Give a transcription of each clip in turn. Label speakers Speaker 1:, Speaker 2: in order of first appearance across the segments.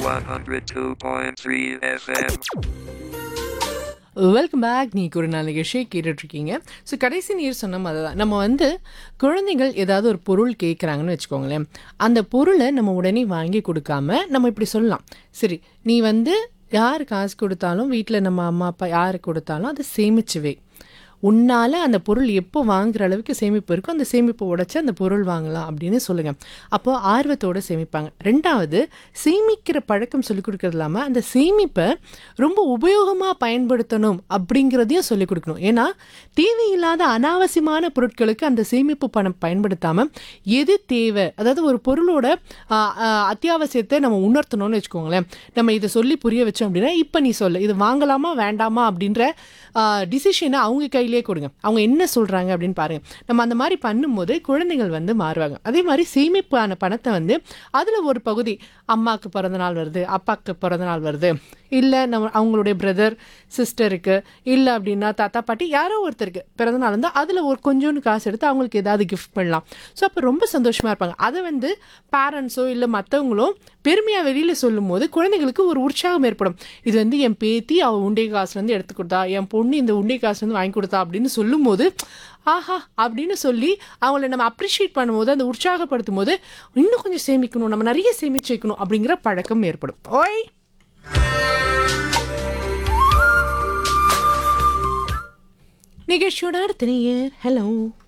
Speaker 1: 102.3 FM.
Speaker 2: Welcome back. நீக்கு ஒரு நாள் நிகழ்ச்சியை கேட்டுட்ருக்கீங்க. ஸோ கடைசி நீர் சொன்ன மாதிரி தான் நம்ம குழந்தைகள் ஏதாவது ஒரு பொருள் கேட்குறாங்கன்னு வச்சுக்கோங்களேன். அந்த பொருளை நம்ம உடனே வாங்கி கொடுக்காம நம்ம இப்படி சொல்லலாம், சரி நீ யார் காசு கொடுத்தாலும் வீட்டில் நம்ம அம்மா அப்பா யார் கொடுத்தாலும் அதை சேமிச்சு வை. உன்னால் அந்த பொருள் எப்போ வாங்குற அளவுக்கு சேமிப்பு இருக்கோ அந்த சேமிப்பை உடைச்சி அந்த பொருள் வாங்கலாம் அப்படின்னு சொல்லுங்கள். அப்போது ஆர்வத்தோடு சேமிப்பாங்க. ரெண்டாவது, சேமிக்கிற பழக்கம் சொல்லிக் கொடுக்கறது இல்லாமல் அந்த சேமிப்பை ரொம்ப உபயோகமாக பயன்படுத்தணும் அப்படிங்கிறதையும் சொல்லிக் கொடுக்கணும். ஏன்னா தேவையில்லாத அனாவசியமான பொருட்களுக்கு அந்த சேமிப்பு பணம் பயன்படுத்தாமல் எது தேவை, அதாவது ஒரு பொருளோட அத்தியாவசியத்தை நம்ம உணர்த்தணும்னு வச்சுக்கோங்களேன். நம்ம இதை சொல்லி புரிய வச்சோம் அப்படின்னா, இப்போ நீ சொல்ல இது வாங்கலாமா வேண்டாமா அப்படின்ற டிசிஷனை அவங்க கையிலே கொடுங்க. அவங்க என்ன சொல்கிறாங்க அப்படின்னு பாருங்கள். நம்ம அந்த மாதிரி பண்ணும்போது குழந்தைகள் மாறுவாங்க. அதே மாதிரி சேமிப்பான பணத்தை அதில் ஒரு பகுதி அம்மாவுக்கு பிறந்தநாள் வருது, அப்பாவுக்கு பிறந்தநாள் வருது, இல்லை நம்ம அவங்களுடைய பிரதர் சிஸ்டருக்கு, இல்லை அப்படின்னா தாத்தா பாட்டி யாரோ ஒருத்தருக்கு பிறந்தநாள் இருந்தால் அதில் ஒரு கொஞ்சோண்டு காசு எடுத்து அவங்களுக்கு ஏதாவது கிஃப்ட் பண்ணலாம். ஸோ அப்போ ரொம்ப சந்தோஷமாக இருப்பாங்க. அதை பேரண்ட்ஸோ இல்லை மற்றவங்களோ பெருமையாக வெளியில் சொல்லும் போது குழந்தைங்களுக்கு ஒரு உற்சாகம் ஏற்படும். இது என் பேத்தி அவள் உண்டை காசுலேருந்து எடுத்து கொடுத்தா, என் பொண்ணு இந்த உண்டை காசுலேருந்து வாங்கி கொடுத்தா அப்படின்னு சொல்லும்போது ஆஹா அப்படின்னு சொல்லி அவங்கள நம்ம அப்ரிஷியேட் பண்ணும்போது, அந்த உற்சாகப்படுத்தும் போது இன்னும் கொஞ்சம் சேமிக்கணும், நம்ம நிறைய சேமிச்சு வைக்கணும் அப்படிங்கிற பழக்கம் ஏற்படும். ஓய் நிகழ்ச்சியோட அடுத்த நேயர். ஹலோ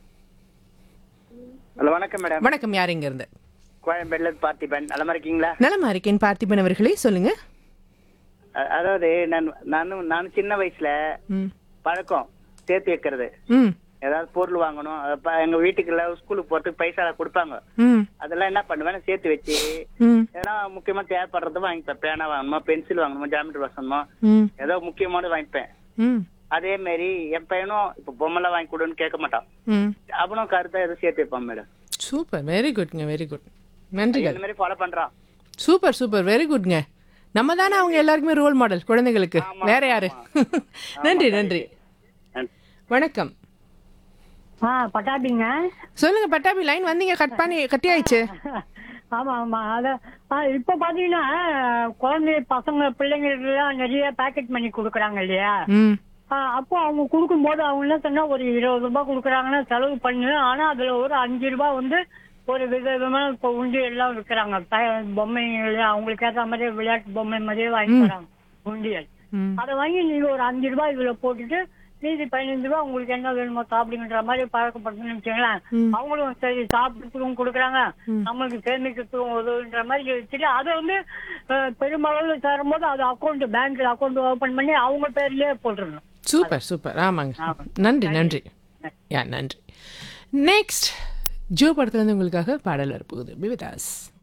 Speaker 3: ஹலோ, வணக்கம் மேடம்.
Speaker 2: வணக்கம். யார் இங்க இருந்து?
Speaker 3: கோயம்பேடுல பார்த்திபன். நலமா இருக்கீங்களா?
Speaker 2: நலமா இருக்கேன் பார்த்திபன் அவர்களே, சொல்லுங்க.
Speaker 3: அதாவது நான் சின்ன வயசுல பழக்கம் சேர்த்து வைக்கிறது. ஏதாவது பொருள் வாங்கணும், எங்க வீட்டுக்குள்ள ஸ்கூலுக்கு போறதுக்கு பைசா கொடுப்பாங்க. அதெல்லாம் என்ன பண்ணுவேன், சேர்த்து வச்சு ஏன்னா முக்கியமா தேவைப்படுறது வாங்கிப்பேன். பேனா வாங்கணுமா, பென்சில் வாங்கணுமா, ஜாமெட்ரி வாங்கணுமா, ஏதோ முக்கியமானது வாங்கிப்பேன். அதே மாதிரி என் பையனும் இப்ப பொம்மைலாம் வாங்கி கொடுன்னு கேட்க மாட்டான். அவனும் கருத்தா எதுவும் சேர்த்து வைப்பான் madam.
Speaker 2: Super, very குட்ங்க, very good. நன்றி.
Speaker 3: இந்த மாதிரி ஃபாலோ பண்றான்.
Speaker 2: Super super, very குட்ங்க. நம்ம தானே அவங்க எல்லாருக்குமே ரோல் மாடல் குழந்தைகளுக்கு, வேற யாரு? நன்றி நன்றி. வணக்கம்.
Speaker 4: பட்டாபிங்க.
Speaker 2: சொல்லுங்க பட்டாபி, லைன் வந்தீங்க, கட்டி ஆயிடுச்சு.
Speaker 4: ஆமா ஆமா. இப்ப பாத்தீங்கன்னா குழந்தை பசங்க பிள்ளைங்களுக்கு எல்லாம் நிறைய பேக்கெட் பண்ணி கொடுக்குறாங்க இல்லையா? அப்போ அவங்க கொடுக்கும் போது அவங்க என்ன சொன்னா, ஒரு 20 ரூபாய் கொடுக்குறாங்கன்னா செலவு பண்ணு, ஆனா அதுல ஒரு 5 ரூபாய் ஒரு விதவிதமா இப்ப உண்டி எல்லாம் விற்கிறாங்க. பொம்மைகள் அவங்களுக்கு ஏற்ற மாதிரியே விளையாட்டு பொம்மை மாதிரியே வாங்கி தராங்க உண்டியல். அதை வாங்கி நீங்க ஒரு 5 ரூபாய் இதுல போட்டுட்டு மீதி 15 ரூபாய் உங்களுக்கு என்ன வேணுமோ சாப்பிடுங்கிற மாதிரி பழக்கப்படுத்துன்னு வச்சுங்களேன். அவங்களும் சரி சாப்பிடுறதுக்கும் கொடுக்குறாங்க, நம்மளுக்கு சேமிக்கிறதுக்கும் உதவுன்ற மாதிரி வச்சுட்டு அதை பெருமளவு தரும் போது அது அக்கௌண்ட், பேங்க்ல அக்கௌண்ட் ஓபன் பண்ணி அவங்க பேர்லயே போட்டுருணும்.
Speaker 2: Super super. ஆமாங்க, நன்றி நன்றி. யா நன்றி. நெக்ஸ்ட் ஜோ படத்துல இருந்து உங்களுக்காக பாடல் வரப்போகுது. Be with us.